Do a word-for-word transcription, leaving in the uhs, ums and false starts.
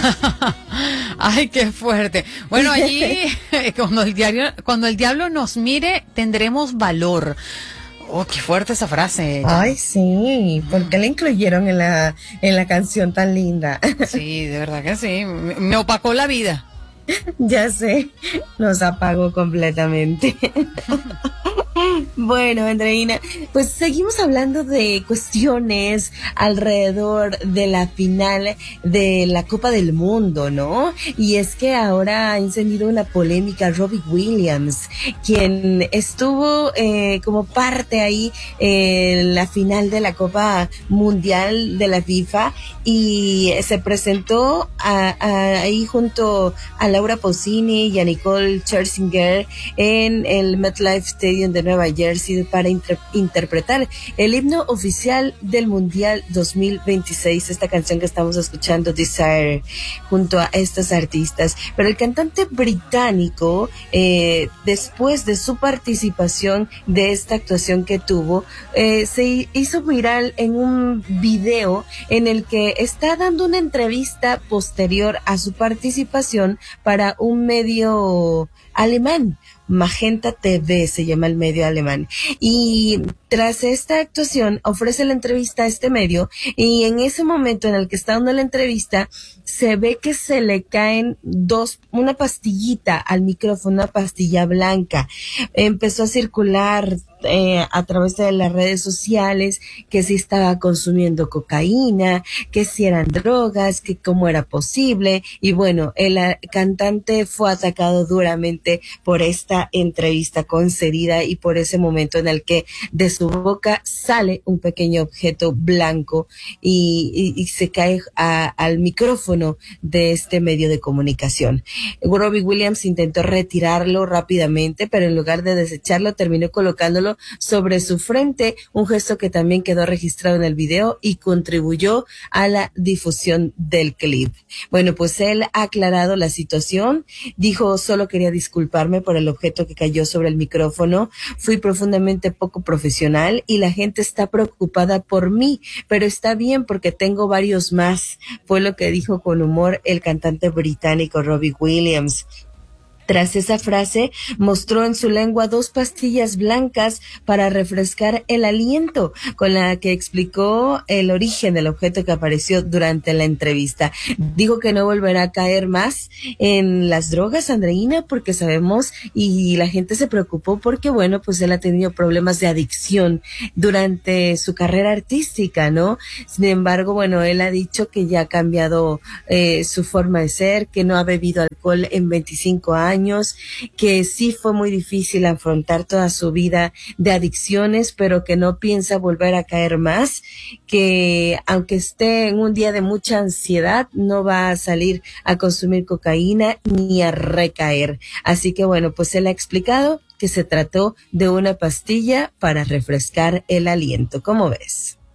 Ay, qué fuerte. Bueno, allí cuando el diario, cuando el diablo nos mire, tendremos valor. Oh, qué fuerte esa frase. Ay, sí, ¿por qué la incluyeron en la en la canción tan linda? Sí, de verdad que sí. Me, me opacó la vida. Ya sé, nos apagó completamente. Bueno, Andreina, pues seguimos hablando de cuestiones alrededor de la final de la Copa del Mundo, ¿no? Y es que ahora ha encendido una polémica Robbie Williams, quien estuvo eh, como parte ahí en la final de la Copa Mundial de la FIFA y se presentó a, a, ahí junto a Laura Pausini y a Nicole Scherzinger en el MetLife Stadium de Nueva Jersey para inter- interpretar el himno oficial del Mundial dos mil veintiséis, esta canción que estamos escuchando, Desire, junto a estos artistas. Pero el cantante británico, eh, después de su participación de esta actuación que tuvo, eh, se hizo viral en un video en el que está dando una entrevista posterior a su participación para un medio alemán. Magenta T V se llama el medio alemán, y tras esta actuación ofrece la entrevista a este medio, y en ese momento en el que está dando la entrevista se ve que se le caen dos, una pastillita al micrófono, una pastilla blanca. Empezó a circular eh, a través de las redes sociales que si estaba consumiendo cocaína, que si eran drogas, que cómo era posible, y bueno, el uh, cantante fue atacado duramente por esta entrevista concedida y por ese momento en el que de su boca sale un pequeño objeto blanco y, y, y se cae a, al micrófono de este medio de comunicación. Robbie Williams intentó retirarlo rápidamente, pero en lugar de desecharlo terminó colocándolo sobre su frente, un gesto que también quedó registrado en el video y contribuyó a la difusión del clip. Bueno, pues él ha aclarado la situación, dijo: solo quería disculparme por el objeto que cayó sobre el micrófono, fui profundamente poco profesional y la gente está preocupada por mí, pero está bien porque tengo varios más, fue lo que dijo con humor el cantante británico Robbie Williams. Tras esa frase, mostró en su lengua dos pastillas blancas para refrescar el aliento, con la que explicó el origen del objeto que apareció durante la entrevista. Dijo que no volverá a caer más en las drogas, Andreina, porque sabemos, y la gente se preocupó porque, bueno, pues él ha tenido problemas de adicción durante su carrera artística, ¿no? Sin embargo, bueno, él ha dicho que ya ha cambiado eh, su forma de ser, que no ha bebido alcohol en veinticinco años, que sí fue muy difícil afrontar toda su vida de adicciones, pero que no piensa volver a caer más, que aunque esté en un día de mucha ansiedad, no va a salir a consumir cocaína ni a recaer. Así que bueno, pues él ha explicado que se trató de una pastilla para refrescar el aliento. ¿Cómo ves?